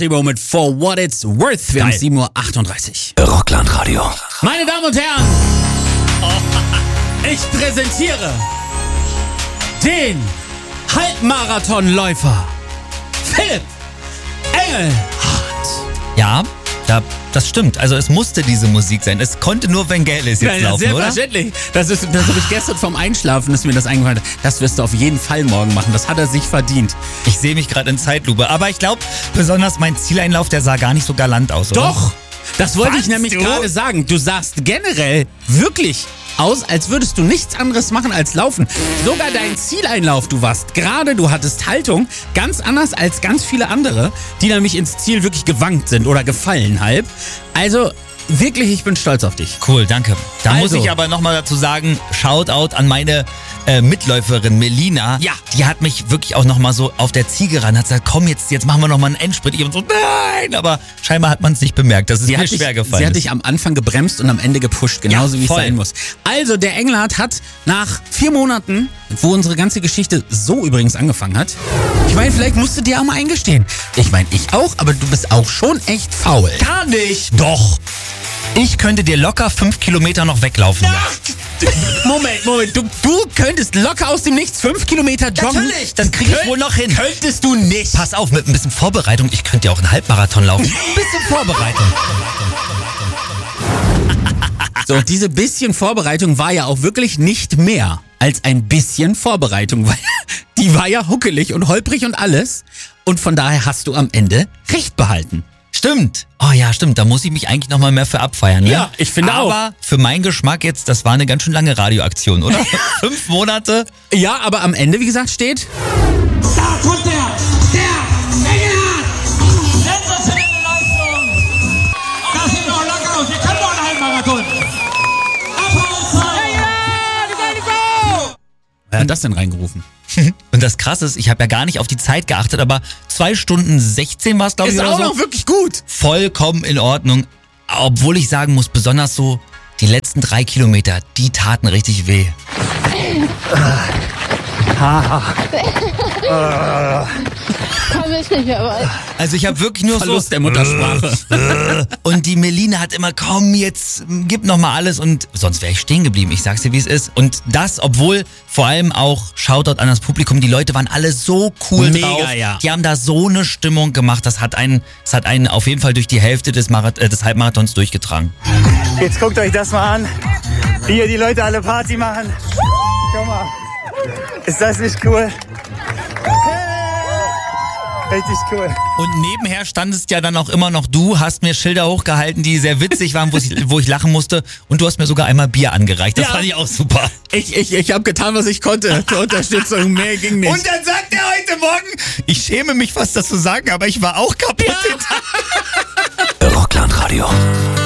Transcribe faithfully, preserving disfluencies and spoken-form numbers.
Timo mit For What It's Worth. Wir haben sieben Uhr achtunddreißig. Rockland-Radio. Meine Damen und Herren, ich präsentiere den Halbmarathonläufer Philipp Engelhardt. Ja, da, das stimmt. Also es musste diese Musik sein. Es konnte nur Vangelis jetzt ja, laufen, ja, oder? Selbstverständlich. Das, ist, das habe ich gestern vom Einschlafen, ist mir das eingefallen. Das wirst du auf jeden Fall morgen machen. Das hat er sich verdient. Ich sehe mich gerade in Zeitlupe. Aber ich glaube, besonders mein Zieleinlauf, der sah gar nicht so galant aus, oder? Doch! Das wollte Was, ich nämlich du? gerade sagen. Du sahst generell wirklich aus, als würdest du nichts anderes machen als laufen. Sogar dein Zieleinlauf, du warst gerade, du hattest Haltung, ganz anders als ganz viele andere, die nämlich ins Ziel wirklich gewankt sind oder gefallen halb. Also wirklich, ich bin stolz auf dich. Cool, danke. Da Also. muss ich aber nochmal dazu sagen, Shoutout an meine äh, Mitläuferin Melina. Ja. Die hat mich wirklich auch nochmal so auf der Ziege ran, hat gesagt, komm jetzt, jetzt machen wir nochmal einen Endsprint. Ich und so, nein, aber scheinbar hat man es nicht bemerkt, dass es Sie mir hat, dich, schwer gefallen sie hat ist. dich am Anfang gebremst und am Ende gepusht, genauso Ja, wie es voll. sein muss. Also, der Engelhardt hat nach vier Monaten, wo unsere ganze Geschichte so übrigens angefangen hat, ich meine, vielleicht musst du dir auch mal eingestehen. Ich meine, ich auch, aber du bist auch schon echt faul. Gar nicht. Doch. Ich könnte dir locker fünf Kilometer noch weglaufen. Moment, Moment, du, du könntest locker aus dem Nichts fünf Kilometer joggen. Natürlich, das kriege ich wohl noch hin. Könntest du nicht. Pass auf, mit ein bisschen Vorbereitung, ich könnte ja auch einen Halbmarathon laufen. Ein bisschen Vorbereitung. So, diese bisschen Vorbereitung war ja auch wirklich nicht mehr als ein bisschen Vorbereitung, weil die war ja huckelig und holprig und alles. Und von daher hast du am Ende recht behalten. Stimmt. Oh ja, stimmt. Da muss ich mich eigentlich noch mal mehr für abfeiern. Ne? Ja, ich finde auch. Aber für meinen Geschmack jetzt, das war eine ganz schön lange Radioaktion, oder? Fünf Monate. Ja, aber am Ende, wie gesagt, steht... Da kommt der, der Engelhardt! Sensationelle Leistung! Das sieht doch locker aus, wir können doch einen Halbmarathon! Applaus! Wer hat das denn reingerufen? Und das Krasse ist, ich habe ja gar nicht auf die Zeit geachtet, aber zwei Stunden sechzehn war es, glaube ich, Ist oder auch so. noch wirklich gut. Vollkommen in Ordnung. Obwohl ich sagen muss, besonders so die letzten drei Kilometer, die taten richtig weh. Komm ich nicht mehr weit. Also ich habe wirklich nur Verlust so... der Muttersprache. Und die Melina hat immer, komm jetzt, gib noch mal alles und sonst wäre ich stehen geblieben. Ich sag's dir, wie es ist. Und das, obwohl vor allem auch, Shoutout an das Publikum, die Leute waren alle so cool Mega, drauf. ja. Die haben da so eine Stimmung gemacht. Das hat einen, das hat einen auf jeden Fall durch die Hälfte des, Marath äh, des Halbmarathons durchgetragen. Jetzt guckt euch das mal an, wie hier die Leute alle Party machen. Schau mal, ist das nicht cool? Richtig cool. Und nebenher standest ja dann auch immer noch du, hast mir Schilder hochgehalten, die sehr witzig waren, wo ich, wo ich lachen musste. Und du hast mir sogar einmal Bier angereicht. Das Ja. fand ich auch super. Ich, ich, ich habe getan, was ich konnte zur Unterstützung. Mehr ging nicht. Und dann sagt er heute Morgen, ich schäme mich fast, das zu sagen, aber ich war auch kaputt. Ja. Rockland Radio.